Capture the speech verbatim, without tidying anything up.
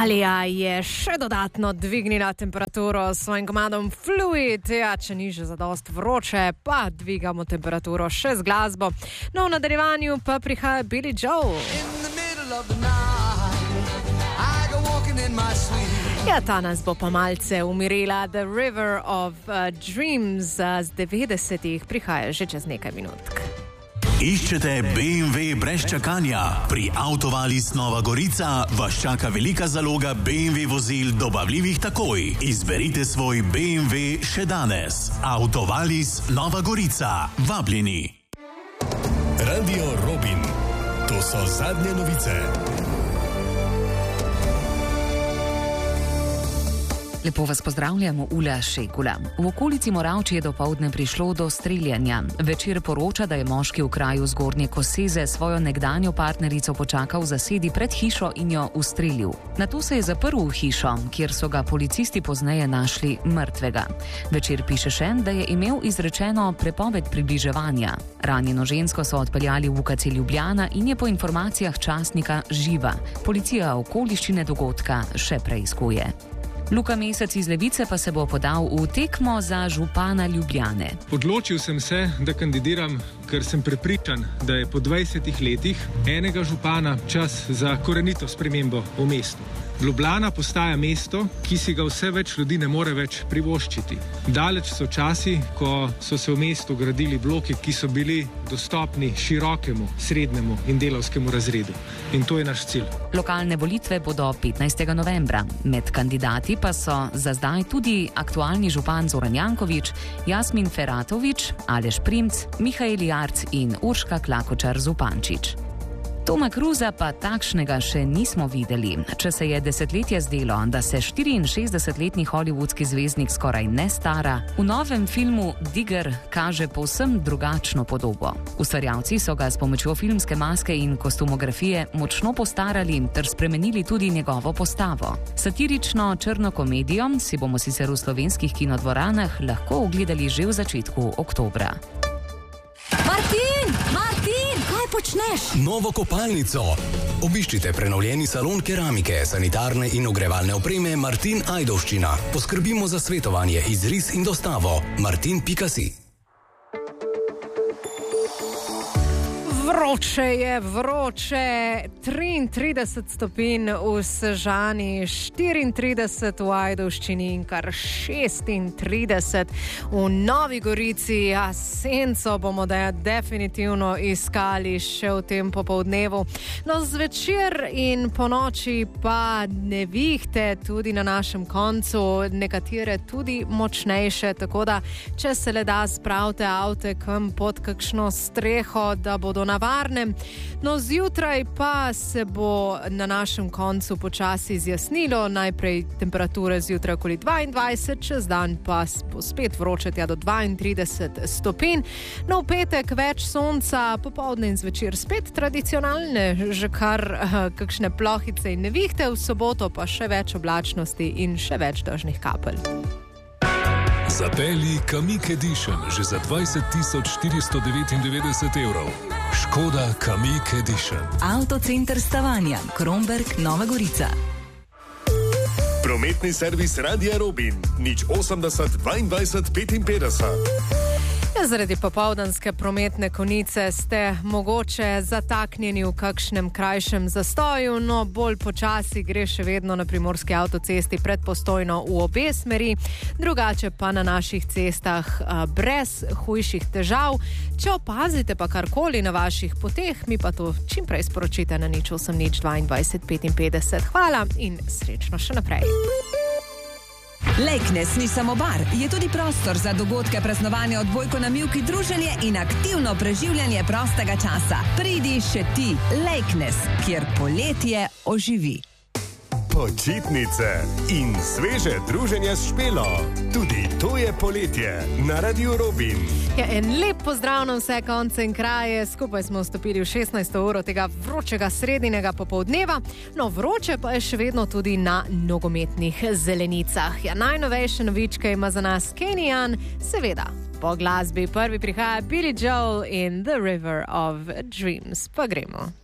Italija je še dodatno dvignila temperaturo s svojim komadom Fluid. Ja, če ni že zadost vroče, pa dvigamo temperaturo še z glasbo. No, v nadaljevanju pa prihaja Billy Joel. Ja, ta nas bo pa malce umirila. The River of uh, Dreams uh, z devetdesetih prihaja že čez nekaj minutk. Iščete B M W brez čakanja? Pri Autovalis Nova Gorica vas čaka velika zaloga B M W vozil dobavljivih takoj. Izberite svoj B M W še danes. Autovalis Nova Gorica. Vabljeni. Radio Robin. To so zadnje novice. Lepo vas pozdravljamo, Ula Šekula. V okolici Moravč je dopoldne prišlo do streljanja. Večer poroča, da je moški v kraju Zgornje Koseze svojo nekdanjo partnerico počakal v zasedi pred hišo in jo ustrelil. Nato se je zaprl v hišo, kjer so ga policisti pozneje našli mrtvega. Večer piše še, da je imel izrečeno prepoved približevanja. Ranjeno žensko so odpeljali v U K C Ljubljana in je po informacijah časnika živa. Policija okoliščine dogodka še preiskuje. Luka Mesec iz Levice pa se bo podal v tekmo za župana Ljubljane. Odločil sem se, da kandidiram, ker sem prepričan, da je po dvajsetih letih enega župana čas za korenito spremembo v mestu. Ljubljana postaja mesto, ki si ga vse več ljudi ne more več privoščiti. Daleč so časi, ko so se v mestu gradili bloki, ki so bili dostopni širokemu, srednjemu in delavskemu razredu. In to je naš cilj. Lokalne volitve bodo petnajstega novembra. Med kandidati pa so za zdaj tudi aktualni župan Zoran Janković, Jasmin Feratović, Aleš Primc, Mihael Jarc in Urška Klakočar Zupančič. Toma Cruisa pa takšnega še nismo videli. Če se je desetletje zdelo, da se štiriinšestdesetletni hollywoodski zvezdnik skoraj ne stara, v novem filmu Digger kaže povsem drugačno podobo. Ustvarjalci so ga s pomočjo filmske maske in kostumografije močno postarali ter spremenili tudi njegovo postavo. Satirično črno komedijo si bomo sicer v slovenskih kinodvoranah lahko ogledali že v začetku oktobra. Martin! Martin! Kaj počneš? Novo kopalnico. Obiščite prenovljeni salon keramike, sanitarne in ogrevalne opreme Martin Ajdovščina. Poskrbimo za svetovanje, izris in dostavo. martin pika si. Vroče je, vroče, triintrideset stopinj v Sežani, štiriintrideset v Ajdovščini in kar šestintrideset v Novi Gorici. Ja, senco bomo da definitivno iskali še v tem popoldnevu. No, zvečer in po noči pa nevihte tudi na našem koncu, nekatere tudi močnejše, tako da, če se le da, spravite avte kam pod kakšno streho, da bodo na varnem. No, zjutraj pa se bo na našem koncu počasi zjasnilo. Najprej temperature zjutraj okoli dvaindvajset, čez dan pa bo spet vroče tja do dvaintrideset stopinj. No, v petek več sonca, popoldne in zvečer spet tradicionalne, že kar uh, kakšne plohice in nevihte, v soboto pa še več oblačnosti in še več dežnih kapelj. Zapelji Kamiq Edition že za dvajset tisoč štiristo devetindevetdeset evrov. Škoda Kamiq Edition. Avtocenter Stavanja, Kromberk, Nova Gorica. Prometni servis Radia Robin. nič osemdeset dvaindvajset petinpetdeset. Ja, zaradi popoldanske prometne konice ste mogoče zataknjeni v kakšnem krajšem zastoju, no bolj počasi gre še vedno na primorski avtocesti pred Postojno v obe smeri, drugače pa na naših cestah a, brez hujših težav. Če opazite pa karkoli na vaših poteh, mi pa to čim prej sporočite na nič osem nič dvaindvajset petinpetdeset. Hvala in srečno še naprej. Lejknes ni samo bar, je tudi prostor za dogodke, praznovanja, odbojko na mivki, druženje in aktivno preživljanje prostega časa. Pridi še ti, Lejknes, kjer poletje oživi. Počitnice in sveže druženje s Špelo. Tudi to je poletje na Radiu Robin. Ja, en lep pozdrav na vse konce in kraje. Skupaj smo vstopili v šestnajsto uro tega vročega sredinega popoldneva. No, vroče pa je še vedno tudi na nogometnih zelenicah. Ja, najnovejše novičke ima za nas Kenyan, seveda. Po glasbi prvi prihaja Billy Joel in The River of Dreams. Pa gremo.